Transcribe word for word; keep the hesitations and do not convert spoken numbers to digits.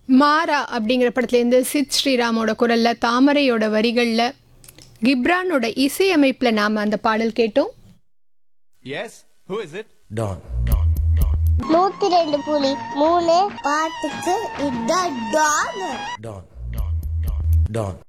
மாறா அப்படிங்கிற படத்துலேருந்து சித் ஸ்ரீராமோட குரல்ல தாமரையோட வரிகள்ல கிப்ரானோட இசையமைப்புல நாம அந்த பாடல் கேட்டோம். Yes, who is it? Don. நூத்தி ரெண்டு புலி மூணு பாட்டுக்கு இதான் டான். Don. Don.